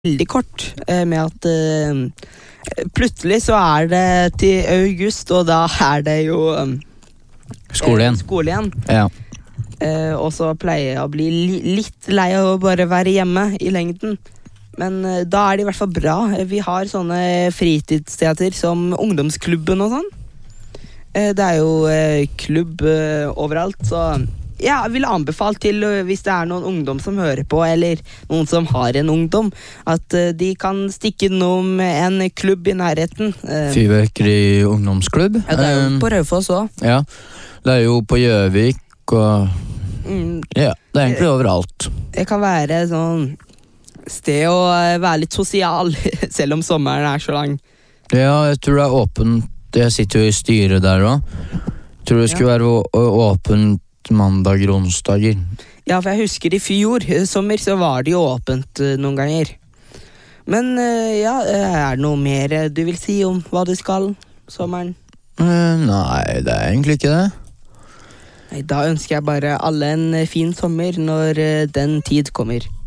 veldig kort med at plutselig så det til august, og da det jo skole igjen. Ja. Og så pleier jeg å bli litt lei av å bare være hjemme i lengden. Men da det i hvert fall bra. Vi har sånne fritidssteder som ungdomsklubben og sånn. Det jo klubb overalt, så jeg vil anbefale til hvis det noen ungdom som hører på, eller noen som har en ungdom, at de kan stikke innom en klubb i nærheten. Fyrverkeri ungdomsklubb. Ja, det jo på Raufoss også. Ja, det jo på Gjøvik, og ja, det egentlig overalt. Det kan være sånn sted å være litt sosial, selv om sommeren så lang. Ja, jeg tror det åpent. Jeg sitter jo i styret der også. Jeg tror det skulle være åpent mandager og onsdager. Ja, for jeg husker i fjor sommer så var det jo åpent noen ganger. Men ja, det noe mer du vil si om hva du skal sommeren? Nei, det egentlig ikke det. Nei, da ønsker jeg bare alle en fin sommer når den tid kommer.